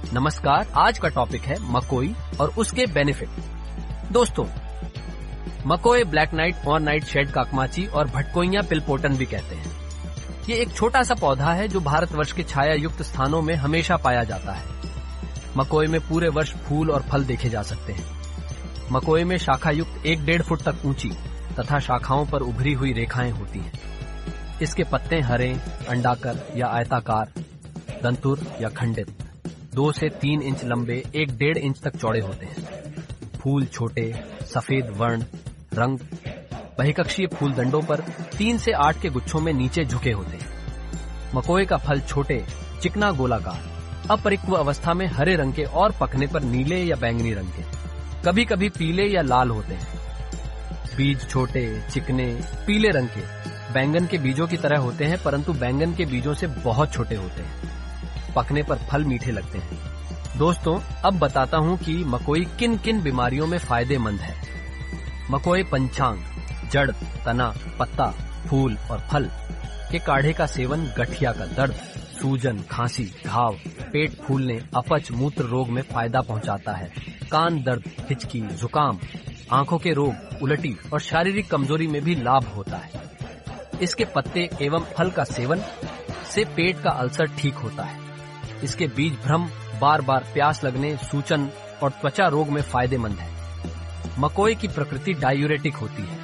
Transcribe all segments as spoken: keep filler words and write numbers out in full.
नमस्कार, आज का टॉपिक है मकोई और उसके बेनिफिट। दोस्तों, मकोई ब्लैक नाइट और नाइट शेड काकमाची और भटकोइया पिलपोटन भी कहते हैं। ये एक छोटा सा पौधा है जो भारतवर्ष के छाया युक्त स्थानों में हमेशा पाया जाता है। मकोई में पूरे वर्ष फूल और फल देखे जा सकते हैं। मकोई में शाखा युक्त एक डेढ़ फुट तक ऊंची तथा शाखाओं पर उभरी हुई रेखाएं होती हैं। इसके पत्ते हरे, अंडाकार या आयताकार, दंतुर या खंडित, दो से तीन इंच लंबे, एक डेढ़ इंच तक चौड़े होते हैं। फूल छोटे, सफेद वर्ण, रंग, बहिकक्षीय फूल दंडों पर तीन से आठ के गुच्छों में नीचे झुके होते हैं। मकोई का फल छोटे, चिकना, गोलाकार, अपरिक्व अवस्था में हरे रंग के और पकने पर नीले या बैंगनी रंग के, कभी कभी पीले या लाल होते हैं। बीज छोटे, चिकने, पीले रंग के, बैंगन के बीजों की तरह होते हैं, परंतु बैंगन के बीजों से बहुत छोटे होते हैं। पकने पर फल मीठे लगते हैं। दोस्तों, अब बताता हूँ कि मकोई किन किन बीमारियों में फायदेमंद है। मकोई पंचांग, जड़, तना, पत्ता, फूल और फल के काढ़े का सेवन गठिया का दर्द, सूजन, खांसी, घाव, पेट फूलने, अपच, मूत्र रोग में फायदा पहुंचाता है। कान दर्द, हिचकी, जुकाम, आंखों के रोग, उलटी और शारीरिक कमजोरी में भी लाभ होता है। इसके पत्ते एवं फल का सेवन से पेट का अल्सर ठीक होता है। इसके बीज भ्रम, बार बार प्यास लगने, सूजन और त्वचा रोग में फायदेमंद है। मकोई की प्रकृति डायूरेटिक होती है।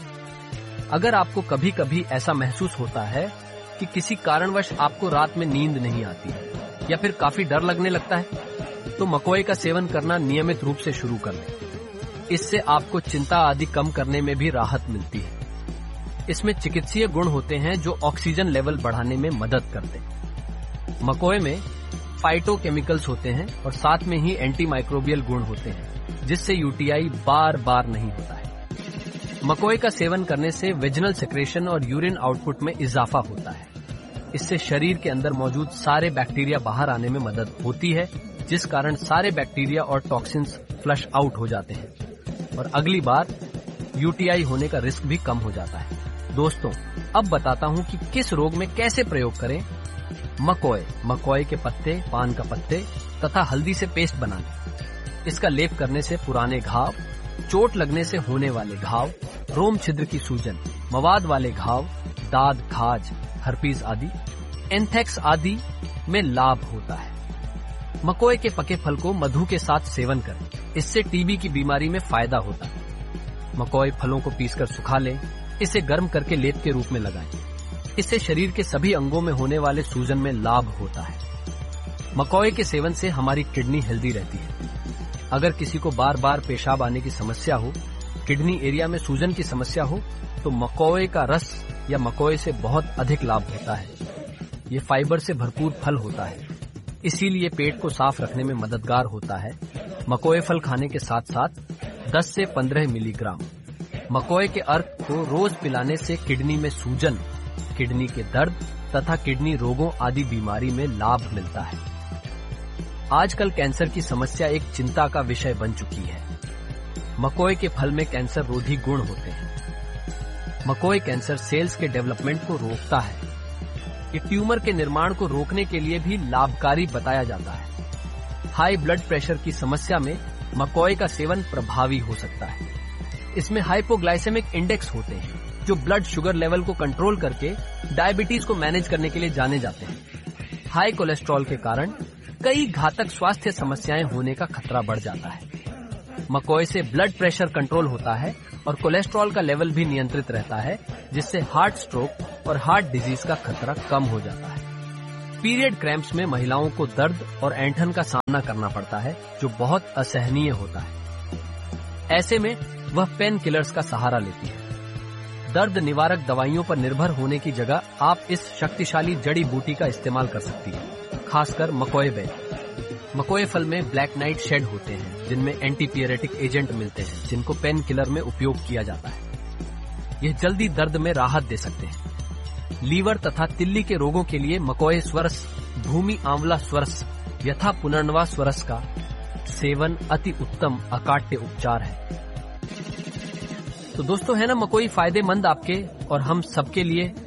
अगर आपको कभी कभी ऐसा महसूस होता है कि किसी कारणवश आपको रात में नींद नहीं आती है या फिर काफी डर लगने लगता है, तो मकोई का सेवन करना नियमित रूप से शुरू कर लें। इससे आपको चिंता आदि कम करने में भी राहत मिलती है। इसमें चिकित्सीय गुण होते हैं जो ऑक्सीजन लेवल बढ़ाने में मदद करते हैं। मकोई में फाइटोकेमिकल्स होते हैं और साथ में ही एंटीमाइक्रोबियल गुण होते हैं, जिससे यूटीआई बार बार नहीं होता है। मकोई का सेवन करने से वेजिनल सेक्रेशन और यूरिन आउटपुट में इजाफा होता है। इससे शरीर के अंदर मौजूद सारे बैक्टीरिया बाहर आने में मदद होती है, जिस कारण सारे बैक्टीरिया और टॉक्सिन्स फ्लश आउट हो जाते हैं और अगली बार यूटीआई होने का रिस्क भी कम हो जाता है। दोस्तों, अब बताता हूँ कि किस रोग में कैसे प्रयोग करें। मकोई मकोई के पत्ते, पान का पत्ते तथा हल्दी से पेस्ट बना लें। इसका लेप करने से पुराने घाव, चोट लगने से होने वाले घाव, रोम छिद्र की सूजन, मवाद वाले घाव, दाद, खाज, हर्पीज आदि, एंथ्रेक्स आदि में लाभ होता है। मकोई के पके फल को मधु के साथ सेवन करें। इससे टीबी की बीमारी में फायदा होता है। मकोई फलों को पीसकर सुखा लें। इसे गर्म करके लेप के रूप में लगाएं। इससे शरीर के सभी अंगों में होने वाले सूजन में लाभ होता है। मकोई के सेवन से हमारी किडनी हेल्दी रहती है। अगर किसी को बार बार पेशाब आने की समस्या हो, किडनी एरिया में सूजन की समस्या हो, तो मकोई का रस या मकोई से बहुत अधिक लाभ होता है। ये फाइबर से भरपूर फल होता है, इसीलिए पेट को साफ रखने में मददगार होता है। मकोई फल खाने के साथ साथ दस से पंद्रह मिलीग्राम मकोई के अर्क को रोज पिलाने से किडनी में सूजन, किडनी के दर्द तथा किडनी रोगों आदि बीमारी में लाभ मिलता है। आजकल कैंसर की समस्या एक चिंता का विषय बन चुकी है। मकोई के फल में कैंसर रोधी गुण होते हैं। मकोई कैंसर सेल्स के डेवलपमेंट को रोकता है। ये ट्यूमर के निर्माण को रोकने के लिए भी लाभकारी बताया जाता है। हाई ब्लड प्रेशर की समस्या में मकोई का सेवन प्रभावी हो सकता है। इसमें हाइपोग्लाइसेमिक इंडेक्स होते हैं, जो ब्लड शुगर लेवल को कंट्रोल करके डायबिटीज को मैनेज करने के लिए जाने जाते हैं। हाई कोलेस्ट्रॉल के कारण कई घातक स्वास्थ्य समस्याएं होने का खतरा बढ़ जाता है। मकोई से ब्लड प्रेशर कंट्रोल होता है और कोलेस्ट्रॉल का लेवल भी नियंत्रित रहता है, जिससे हार्ट स्ट्रोक और हार्ट डिजीज का खतरा कम हो जाता है। पीरियड क्रैम्प्स में महिलाओं को दर्द और ऐंठन का सामना करना पड़ता है, जो बहुत असहनीय होता है। ऐसे में वह पेन किलर्स का सहारा लेती है। दर्द निवारक दवाइयों पर निर्भर होने की जगह आप इस शक्तिशाली जड़ी बूटी का इस्तेमाल कर सकती है, खासकर मकोई बेल। मकोई फल में ब्लैक नाइट शेड होते हैं, जिनमें एंटीपियरेटिक एजेंट मिलते हैं, जिनको पेन किलर में उपयोग किया जाता है। यह जल्दी दर्द में राहत दे सकते हैं। लीवर तथा तिल्ली के रोगों के लिए मकोई स्वरस, भूमि आंवला स्वरस यथा पुनर्नवा स्वरस का सेवन अति उत्तम अकाट्य उपचार है। तो दोस्तों, है ना मकोई फायदेमंद आपके और हम सबके लिए।